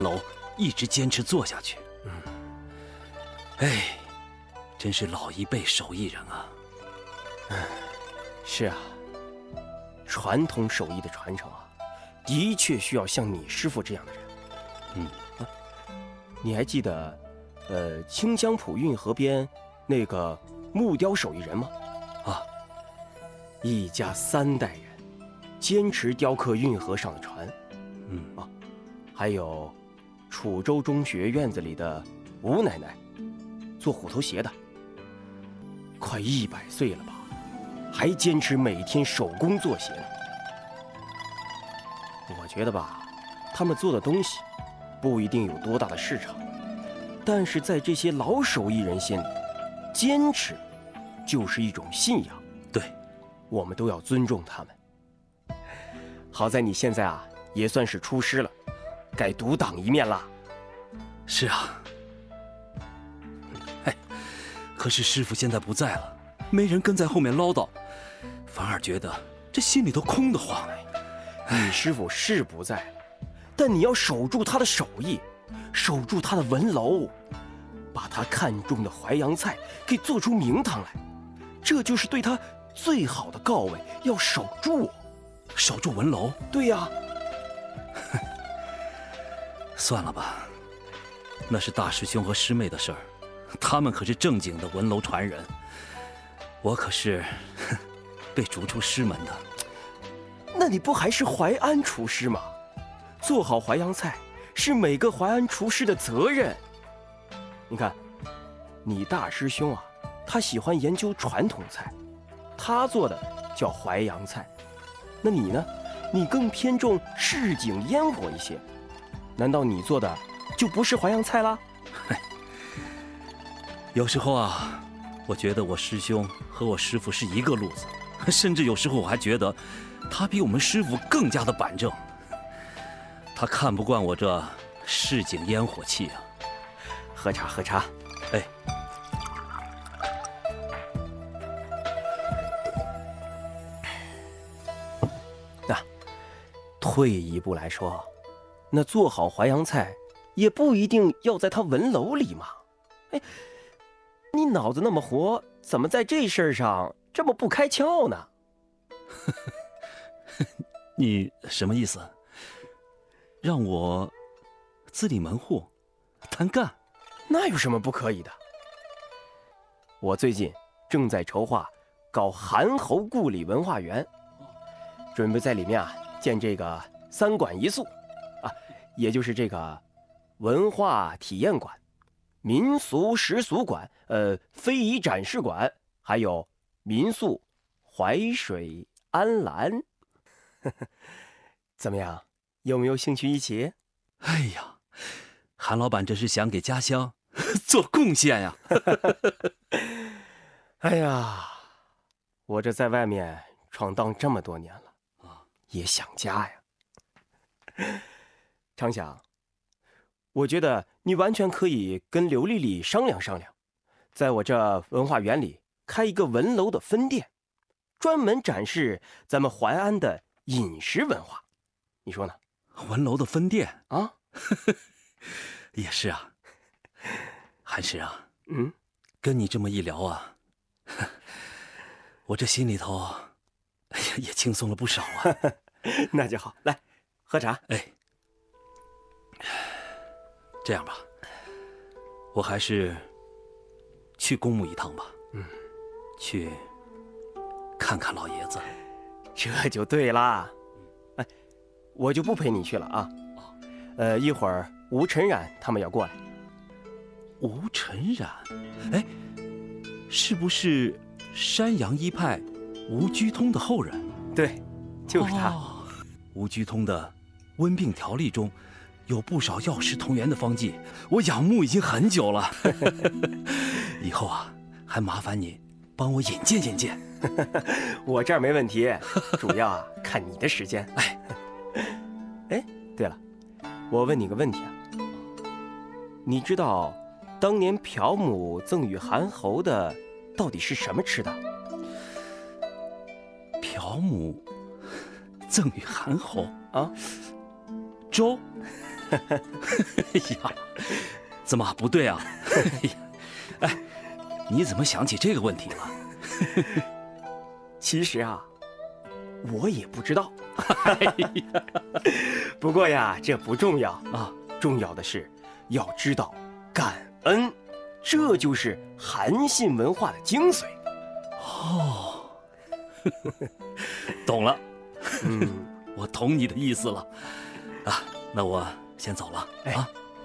楼一直坚持做下去。哎，真是老一辈手艺人啊。 是啊，传统手艺的传承啊，的确需要像你师傅这样的人。你还记得，清江浦运河边那个木雕手艺人吗？ 啊， 一家3代人坚持雕刻运河上的船。还有楚州中学院子里的吴奶奶，做虎头鞋的，快100岁了吧，还坚持每天手工做鞋呢。我觉得吧，他们做的东西不一定有多大的市场，但是在这些老手艺人心里，坚持就是一种信仰。 对， 我们都要尊重他们。好在你现在啊，也算是出师了，该独当一面啦。 是啊。哎，可是师傅现在不在了，没人跟在后面唠叨，反而觉得这心里头空得慌。 你师傅是不在了，但你要守住他的手艺，守住他的文楼，把他看中的淮扬菜给做出名堂来，这就是对他最好的告慰。要守住， 守住文楼。 对呀。 算了吧，那是大师兄和师妹的事儿，他们可是正经的文楼传人，我可是被逐出师门的。 那你不还是淮安厨师吗？做好淮扬菜是每个淮安厨师的责任。你看，你大师兄啊，他喜欢研究传统菜，他做的叫淮扬菜。那你呢？你更偏重市井烟火一些，难道你做的就不是淮扬菜啦？ 有时候啊，我觉得我师兄和我师傅是一个路子，甚至有时候我还觉得他比我们师傅更加的板正。他看不惯我这市井烟火气啊。 喝茶喝茶。 哎， 退一步来说，那做好淮扬菜也不一定要在他文楼里嘛。哎，你脑子那么活，怎么在这事儿上这么不开窍呢？ 你什么意思？让我自立门户，单干？ 那有什么不可以的？我最近正在筹划搞韩侯故里文化园，准备在里面啊建这个3馆1宿啊，也就是这个文化体验馆、民俗习俗馆、非遗展示馆，还有民宿淮水安澜。怎么样？有没有兴趣一起？ 哎呀，韩老板这是想给家乡做贡献呀！ 哎呀，我这在外面闯荡这么多年了啊，也想家呀。常想，我觉得你完全可以跟刘丽丽商量商量，在我这文化园里开一个文楼的分店，专门展示咱们淮安的饮食文化，你说呢？ 文楼的分店啊， 也是啊。韩师啊，跟你这么一聊啊，我这心里头，哎呀，也轻松了不少啊。 那就好，来喝茶。 哎，这样吧，我还是去公墓一趟吧。去看看老爷子。 这就对啦。哎，我就不陪你去了啊。一会儿吴承染他们要过来。 吴承染，哎，是不是山阳一派吴居通的后人？ 对，就是他。 吴居通的《温病条例》中有不少药食同源的方剂，我仰慕已经很久了。以后啊，还麻烦你帮我引荐引荐。 我这儿没问题，主要啊看你的时间。哎，对了，我问你个问题啊，你知道当年朴母赠予韩侯的到底是什么吃的？ 朴母赠予韩侯啊， 粥。 哎呀，怎么不对啊？哎，你怎么想起这个问题了？ 其实啊，我也不知道。不过呀，这不重要啊，重要的是要知道感恩，这就是韩信文化的精髓。 哦，懂了。我懂你的意思了。啊，那我先走了。啊。